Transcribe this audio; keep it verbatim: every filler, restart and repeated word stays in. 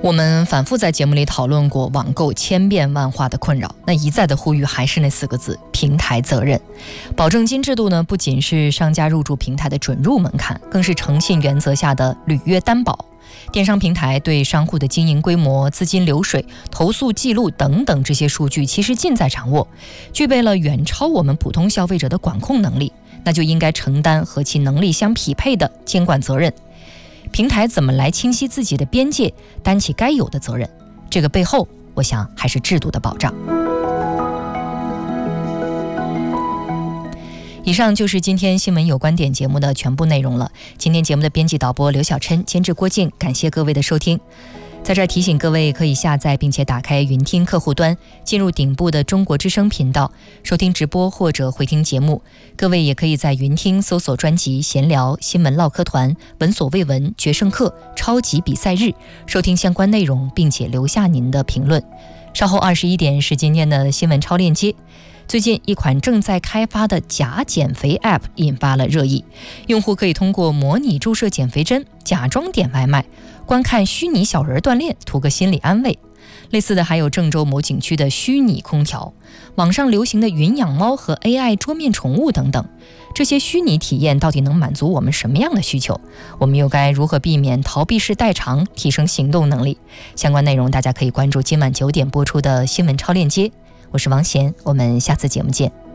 我们反复在节目里讨论过网购千变万化的困扰，那一再的呼吁还是那四个字：平台责任。保证金制度呢，不仅是商家入驻平台的准入门槛，更是诚信原则下的履约担保。电商平台对商户的经营规模、资金流水、投诉记录等等这些数据其实尽在掌握，具备了远超我们普通消费者的管控能力，那就应该承担和其能力相匹配的监管责任。平台怎么来清晰自己的边界，担起该有的责任？这个背后，我想还是制度的保障。以上就是今天新闻有观点节目的全部内容了。今天节目的编辑导播刘小琛，监制郭靖，感谢各位的收听。在这儿提醒各位，可以下载并且打开云听客户端，进入顶部的中国之声频道，收听直播或者回听节目。各位也可以在云听搜索专辑闲聊、新闻唠嗑团、闻所未闻、决胜课、超级比赛日，收听相关内容，并且留下您的评论。稍后二十一点是今天的新闻超链接。最近一款正在开发的假减肥 App 引发了热议，用户可以通过模拟注射减肥针，假装点外卖，观看虚拟小人锻炼，图个心理安慰。类似的还有郑州某景区的虚拟空调，网上流行的云养猫和 A I 桌面宠物等等。这些虚拟体验到底能满足我们什么样的需求？我们又该如何避免逃避式代偿，提升行动能力？相关内容大家可以关注今晚九点播出的新闻超链接。我是王贤，我们下次节目见。